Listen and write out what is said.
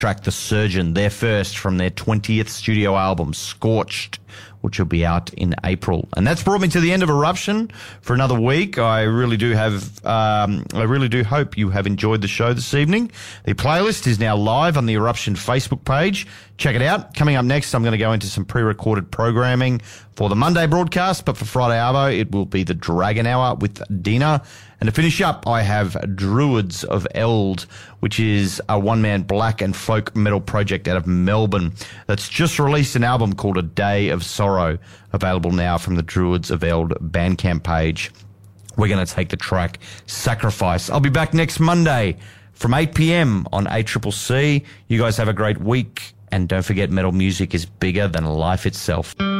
track The Surgeon, their first from their 20th studio album, Scorched, which will be out in April. And that's brought me to the end of Eruption for another week. I really do hope you have enjoyed the show this evening. The playlist is now live on the Eruption Facebook page. Check it out. Coming up next, I'm going to go into some pre-recorded programming for the Monday broadcast, but for Friday Arvo, it will be the Dragon Hour with Dina. And to finish up, I have Druids of Eld, which is a one-man black and folk metal project out of Melbourne that's just released an album called A Day of Sorrow, available now from the Druids of Eld Bandcamp page. We're going to take the track Sacrifice. I'll be back next Monday from 8 p.m. on ACCC. You guys have a great week, and don't forget metal music is bigger than life itself.